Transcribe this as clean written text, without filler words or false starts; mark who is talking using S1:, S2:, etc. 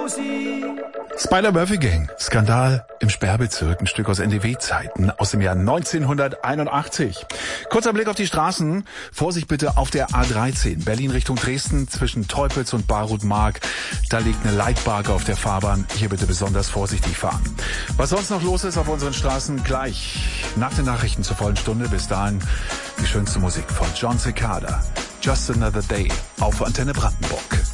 S1: Spider-Murphy Gang, Skandal im Sperrbezirk, ein Stück aus NDW-Zeiten aus dem Jahr 1981. Kurzer Blick auf die Straßen. Vorsicht bitte auf der A13, Berlin Richtung Dresden, zwischen Teupitz und Barut-Mark. Da liegt eine Leitbarke auf der Fahrbahn. Hier bitte besonders vorsichtig fahren. Was sonst noch los ist auf unseren Straßen, gleich nach den Nachrichten zur vollen Stunde. Bis dahin die schönste Musik von John Cicada. Just Another Day auf Antenne Brandenburg.